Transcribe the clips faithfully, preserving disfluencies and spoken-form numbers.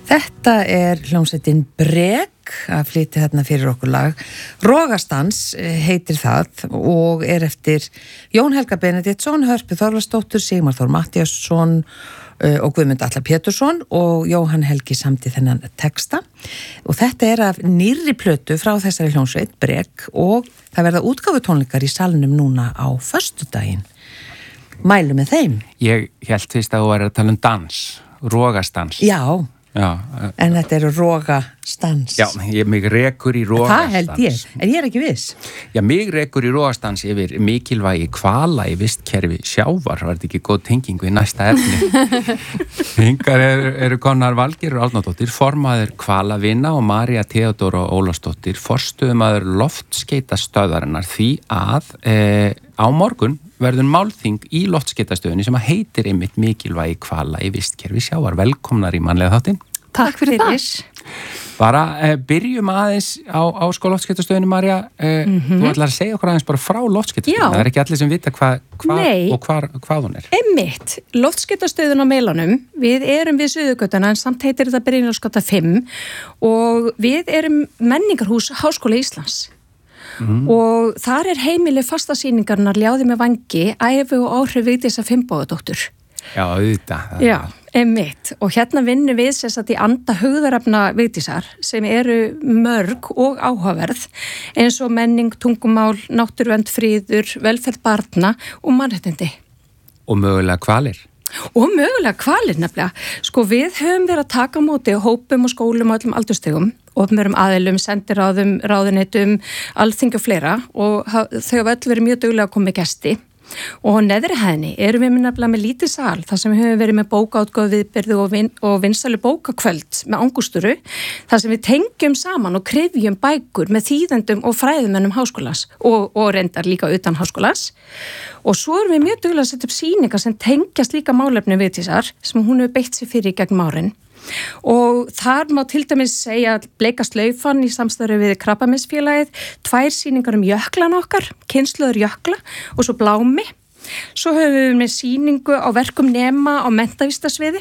Þetta er hljómsveitin Brek að flytja þarna fyrir okkur lag. Rogastans heitir það og er eftir Jón Helga Benediktsson, Hörpu Þorvaldsdóttur, Sigmar Þór Matthíasson og Guðmund Atla Pétursson og Jóhann Helgi samdi þennan texta. Og þetta er af nýrri plötu frá þessari hljómsveit Brek og það verða útgáfutónleikar í salnum núna á föstudaginn. Mælu með þeim. Ég held fyrst að þú væri að tala um dans, rogastans. Já. Já, en þetta eru rogastans. Já, ég mig rekur í rogastans. Það held ég, en ég er ekki viss. Já, mig rekur í rogastans yfir mikilvægi hvala í vistkerfi sjávar. Var þetta ekki góð tenging við næsta efni? Hingar eru, eru konar Valgerður Árnadóttir, formaður hvalavina og María Theodóra Ólafsdóttir, forstöðumaður loftskeytastöðvarinnar því að e, á morgun verður málþing í loftskeytastöðinni sem að heitir einmitt mikilvægi hvala í vistkerfi sjávar. Velkomnar í mannlega þáttinn. Takk fyrir það. Bara eh, byrjum aðeins á, á sko loftskeytastöðinni, María. Eh, mm-hmm. Þú ætlar að segja okkur aðeins bara frá loftskeytastöðinni. Það er ekki allir sem vita hvað hva, og hvar, hvað hún er. Einmitt. Loftskeytastöðin á Meilanum. Við erum við Suðurgötuna en samt heitir þetta Brynjólfsgata fimm og við erum menningarhús Háskóla Íslands. Mm. Og þar er heimili fastasýningarnar Ljáði með vangi, æfi og áhrif Vigdísar Finnbogadóttur. Já, auðvitað. Já, einmitt. Og hérna vinnum við sess að í anda hugðarefna Vigdísar sem eru mörg og áhugaverð eins og menning, tungumál, náttúruvernd, friður, velferð barna og mannréttindi. Og mögulega hvalir. Og mögulega hvalir nefnilega. Sko við höfum verið að taka á móti hópum og skólum og öllum aldurstegum, opinberum aðilum, sendiráðum, ráðuneytum, alþingi og fleira og þau hafa öll verið mjög duglega að koma með gesti. Og á neðri hæðinni erum við nefnilega með lítið sal þar sem við höfum verið með bókaútgáfu viðbyrðu og, vin, og vinsælu bókakvöld með angústuru þar sem við tengjum saman og kryfjum bækur með þýðendum og fræðumennum háskólas og, og reyndar líka utan háskólas og svo erum við mjög duglega að setja upp sýningar sem tengjast líka málefni Vigdísar sem hún hefur beitt sér fyrir í gegnum árin. Og þar má til dæmis segja Bleika slaufan í samstarfi við Krabbameinsfélagið, tvær sýningar um jöklan okkar, kynslóður jökla og svo blámi. Svo höfum við með sýningu á verkum nema á menntavístasviði.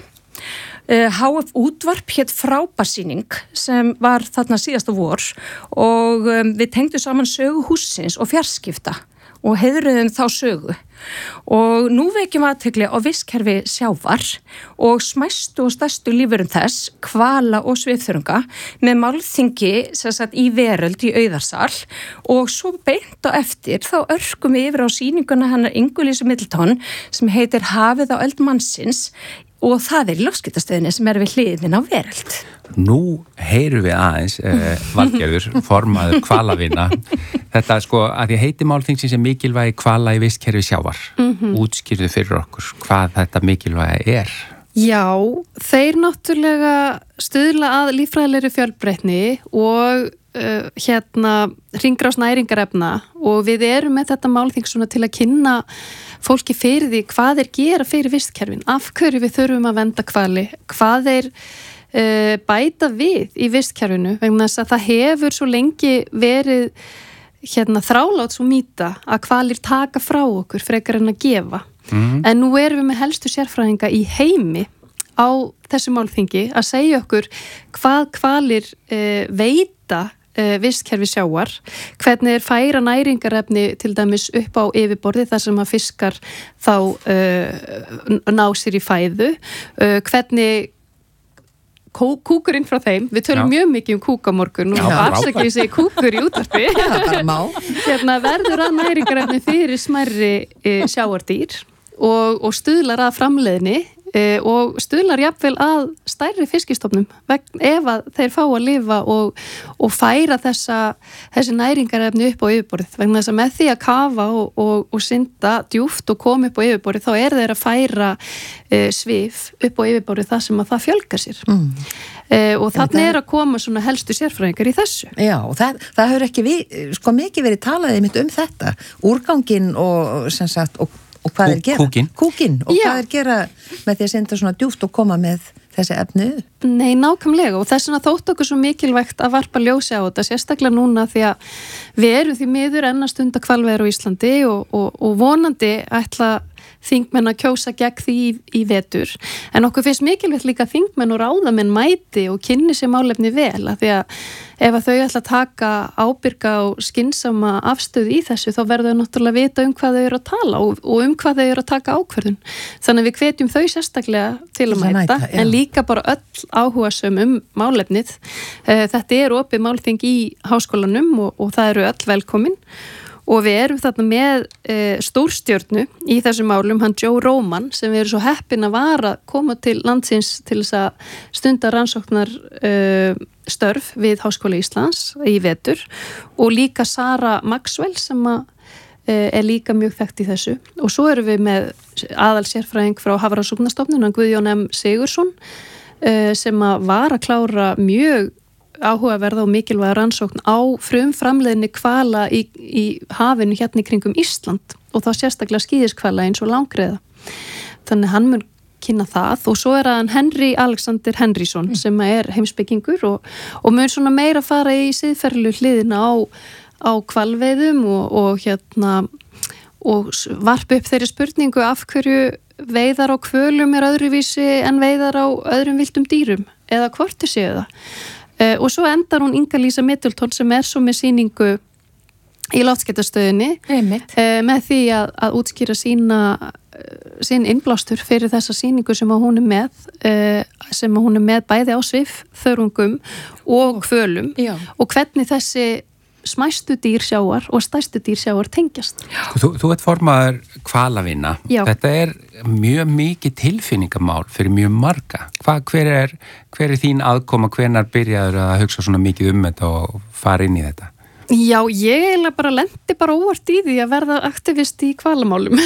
H F útvarp hét frábærsýning sem var þarna síðasta vor og við tengdum saman sögu hússins og fjarskipta og heiðruðum þá sögu. Og nú vekjum athygli á vistkerfi sjávar og smæstu og stærstu lífurum þess, hvala og svifþörunga, með málþingi sem sagt í veröld í Auðarsal og svo beint á eftir þá örkum við yfir á sýninguna hennar Ingu Lísu Middleton sem heitir Hafið á öld mannsins og það er í loftskeytastöðinni sem er við hliðin á veröld. Nú heyrum við aðeins eh, Valgerður, formaður hvalavina. Þetta sko að ég heiti málþingsins sem mikilvægi hvala í vistkerfi sjávar. Mm-hmm. Útskýrðu fyrir okkur hvað þetta mikilvægi er. Já, þeir náttúrulega stuðla að líffræðilegri fjölbreytni og uh, hérna hringrás næringarefna og við erum með þetta málþing svona til að kynna fólki fyrir því hvað þeir gera fyrir vistkerfin, af hverju við þurfum að vernda hvali, hvað þeir uh, bæta við í vistkerfinu, vegna þess að það hefur svo lengi verið hérna þrálát svo mýta að hvalir taka frá okkur frekar en að gefa. Mm. En nú erum við með helstu sérfræðinga í heimi á þessu málþingi að segja okkur hvað hvalir uh, veita uh, vistkerfi sjávar, hvernig er færa næringarefni til dæmis upp á yfirborði þar sem að fiskar þá uh, ná sér í fæðu, uh, hvernig kúkurinn frá þeim, við tölum Já. mjög mikið um kúk á morgun og afsakið sig kúkur í útvarpi hérna, verður að næringarefni fyrir smærri e, sjáardýr og, og stuðlar að framleiðni e, og stuðlar jafnvel að stærri fiskistofnum ef að þeir fá að lifa og, og færa þessa, þessi næringarefni upp á yfirborðið vegna þess að með því að kafa og, og, og synda djúpt og koma upp á yfirborðið þá er þeir að færa e, svif upp á yfirborðið það sem að það fjölgar sér mm. e, og þannig er að koma svona helstu sérfræðingar í þessu. Já, og það, það hefur ekki við, sko mikið verið talað einmitt um þetta, úrganginn og sem sagt og Og hvað er gera? Kúkin. Kúkin. Og Já. Hvað er gera með því að senda svona djúpt og koma með þessi efni? Nei, nákvæmlega og þess vegna þótt okkur svo mikilvægt að varpa ljósi á þetta, sérstaklega núna því að við erum því miður enn að stunda hvalveiðar á Íslandi og, og, og vonandi ætla þingmenn að kjósa gegn því í, í vetur, en okkur finnst mikilvægt líka þingmenn og ráðamenn mæti og kynni sér málefni vel, af því að ef að þau ætla að taka ábyrga og skynsama afstöð í þessu, þá verður þau náttúrulega vita um hvað þau eru að tala og, og um hvað þau eru að taka ákvörðun. Þannig að við hvetjum þau sérstaklega til að mæta, mæta en líka bara öll áhugasöm um málefnið. Þetta er opið málþing í háskólanum og, og það eru öll velkomin. Og við erum þarna með e, stórstjörnu í þessum málum, hann Joe Roman, sem við erum svo heppin að vara koma til landsins til þess að stunda rannsóknar e, störf við Háskóla Íslands í vetur og líka Sara Maxwell sem að, e, er líka mjög þekkt í þessu. Og svo erum við með aðal sérfræðing frá Hafrannsóknastofnun, Guðjón M. Sigurðsson, e, sem að var að klára mjög áhugaverða og mikilvæga rannsókn á frumframleiðni hvala í, í hafinu hérna í kringum Ísland og þá sérstaklega skíðishvala eins og langreiða. Þannig hann mun kynna það og svo er hann Henry Alexander Henrysson mm. sem er heimspekingur og, og mun svona meira fara í siðferðilegu hliðina á, á hvalveiðum og, og hérna og varpa upp þeirri spurningu af hverju veiðar á hvölum er öðruvísi en veiðar á öðrum villtum dýrum eða hvort þið séu það. Uh, og svo endar hún Inga-Lísa Middleton sem er svo með sýningu í loftskeytastöðinni uh, með því að, að útskýra sína, uh, sín innblástur fyrir þessa sýningu sem hún er með uh, sem hún er með bæði á svifþörungum og hvölum Já. Og hvernig þessi smæstu dýr sjáar og stærstu dýr sjáar tengjast. Þú, þú ert formaður hvalavinna. Þetta er mjög mikið tilfinningamál fyrir mjög marga. Hva, hver, er, hver er þín aðkoma, hvenær byrjaður að hugsa svona mikið um þetta og fara inn í þetta? Já, ég eiginlega bara lendi bara óvart í því að verða aktivist í hvalamálum.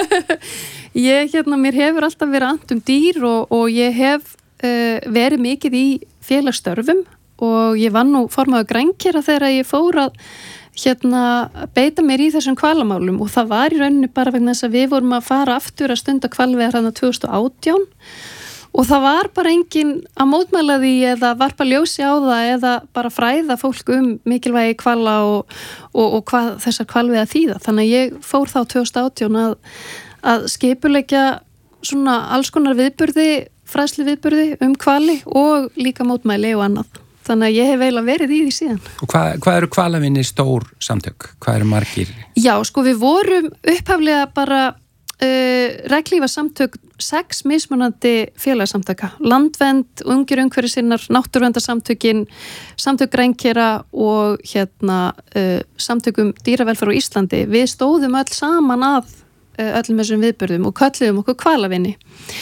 Ég, hérna, mér hefur alltaf verið ant um dýr og, og ég hef uh, verið mikið í félagsstörfum og ég var nú formaður grænkera þegar ég fór að hérna, beita mér í þessum hvalamálum og það var í rauninni bara vegna þess að við vorum að fara aftur að stunda hvalveiðar hérna tvö þúsund og átján og það var bara engin að mótmæla því eða varpa ljósi á það eða bara fræða fólk um mikilvægi hvala og, og, og hvað þessar hvalveiðar þýða. Þannig að ég fór þá tvö þúsund og átján að, að skipuleggja svona alls konar viðburði, fræðslu viðburði um hvali og líka mótmæli og annað. Þannig að ég hef eiginlega verið í því síðan. Og hvað, hvað eru hvalavinni stór samtök? Hvað eru margir? Já, sko við vorum upphaflega bara uh, reglífa samtök sex mismunandi félagsamtaka. Landvernd, ungir umhverfisinnar, náttúruverndarsamtökin, samtök grænkera og hérna uh, samtökum dýravelferð á Íslandi. Við stóðum öll saman að öllum þessum viðburðum og kölluðum okkur hvalavinni.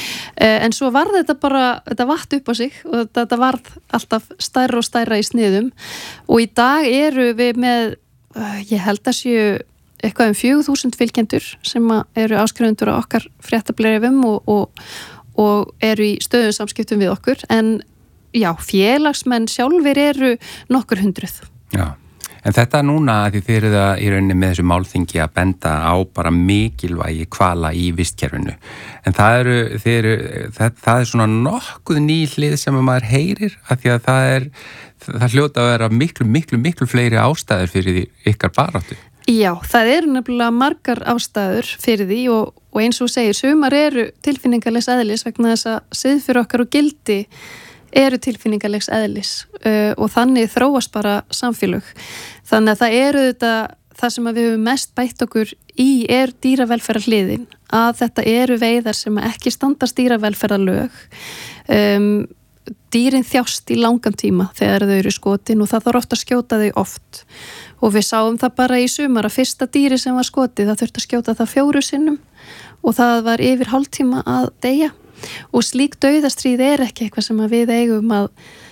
En svo var þetta bara, þetta vatt upp á sig og þetta varð alltaf stærra og stærra í sniðum og í dag eru við með, ég held að séu eitthvað um fjögur þúsund fylgjendur sem eru áskrifundur á okkar fréttablöðum og, og, og eru í stöðum samskiptum við okkur en já, félagsmenn sjálfur eru nokkur hundruð. Já. En þetta núna að því þið eru það í rauninni með þessu málþingi að benda á bara mikilvægi hvala í vistkerfinu. En það eru, þið eru, það, það er svona nokkuð ný hlið sem maður heyrir að því að það er, það hljóta að vera miklu, miklu, miklu fleiri ástæður fyrir því ykkar baráttu. Já, það eru nefnilega margar ástæður fyrir því og, og eins og segir, sumar eru tilfinningarlegs eðlis vegna þess að siðferði okkar og gildi eru tilfinningarlegs eðlis uh, og þannig þróast bara samfélög. Þannig að það eru þetta, það sem við höfum mest bætt okkur í er dýravelferðarhliðin, að þetta eru veiðar sem ekki standast dýravelferðarlög. Um, dýrin þjást í langan tíma þegar þau eru skotin og það þarf ofta að skjóta þau oft. Og við sáum það bara í sumar að fyrsta dýri sem var skotið, það þurfti að skjóta það fjóru sinnum og það var yfir hálftíma að deyja. Og slík dauðastríð er ekki eitthvað sem við eigum að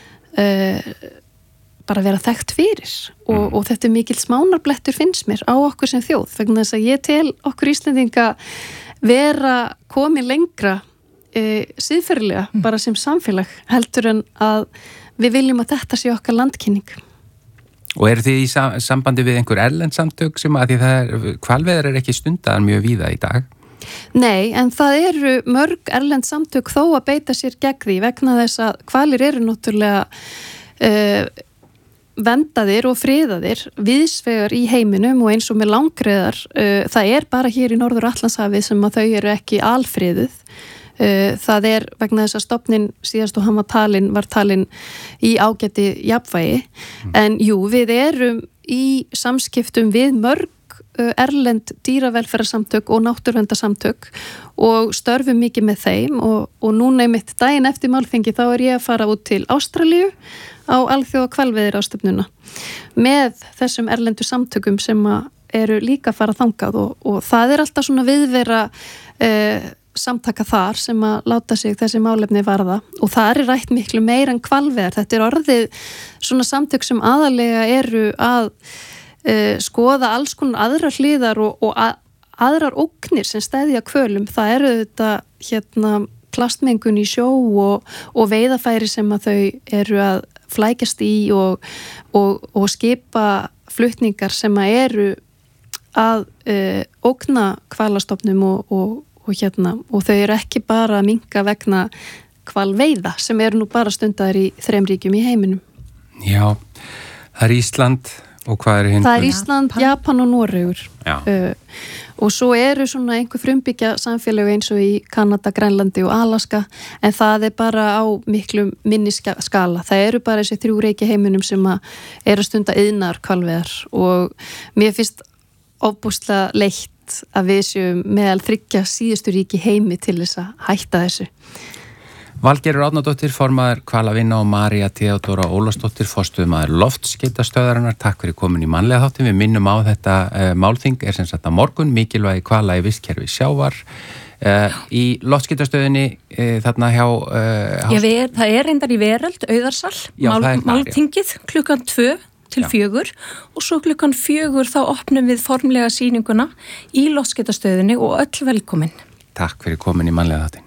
uh, bara vera þekkt fyrir og, og þetta er mikill smánarblettur finnst mér á okkur sem þjóð vegna þess að ég tel okkur Íslendinga vera komið lengra uh, siðferðilega mm. bara sem samfélag heldur en að við viljum að þetta sé okkar landkynning. Og eru þið í sambandi við einhver erlend samtök sem að því það er, hvalveiðar er ekki stundaðar mjög víða í dag? Nei, en það eru mörg erlend samtök þó að beita sér gegn því vegna þess að hvalir eru náttúrulega uh, vendaðir og friðaðir viðsvegar í heiminum og eins og með langreiðar, uh, það er bara hér í Norður Atlantshafi sem að þau eru ekki alfriðuð. Uh, það er vegna þess að stofnin síðast og hann var talin, var talin í ágæti jafnvægi, mm. en jú, við erum í samskiptum við mörg uh, erlend dýravelferðarsamtök og náttúruverndarsamtök og störfum mikið með þeim og, og núna einmitt daginn eftir málþingi þá er ég að fara út til Ástralíu á alþjóða hvalveiðir ástöfnuna með þessum erlendu samtökum sem að eru líka að fara þangað og, og það er alltaf svona viðvera uh, samtaka þar sem að láta sig þessi málefni varða og það er rætt miklu meira en hvalveiðar. Þetta er orðið svona samtök sem aðalega eru að uh, skoða alls konar aðrar hliðar og, og að, aðrar ógnir sem stæðja hvölum. Það eru þetta hérna plastmengun í sjó og, og veiðafæri sem að þau eru að flækjast í og, og, og skipa flutningar sem að eru að uh, ógna hvalastofnum og, og Og, hérna, og þau eru ekki bara að minnka vegna hvalveiða sem eru nú bara stundaðir í þrem ríkjum í heiminum. Já, það er Ísland og hvað er hinn? Það er Ísland, Japan, Japan og Noregur. Uh, og svo eru svona einhver frumbyggja samfélög eins og í Kanada, Grænlandi og Alaska en það er bara á miklu minni skala. Það eru bara þessi þrjú ríki heiminum sem að eru að stunda iðnar hvalveiðar og mér finnst ofbúslega leitt að við séum meðal þriggja síðustu ríki heimi til þess að hætta þessu. Valgerður Árnadóttir, formaður Hvalavinna og María Theodóra Ólafsdóttir, forstöðumaður Loftskeytastöðvarinnar. Takk fyrir komin í mannlega þáttin. Við minnum á þetta uh, málþing er sem sagt að morgun, mikilvægi hvala í vistkerfi sjávar uh, í Loftskeytastöðinni uh, þarna hjá... Uh, Já, við, það er reyndar í Veröld, Auðarsal, Já, mál, þar, málþingið klukkan tvö til Já. fjögur og svo klukkan fjögur þá opnum við formlega sýninguna í Loftskeytastöðinni og öll velkomin. Takk fyrir komin í mannlega þáttin.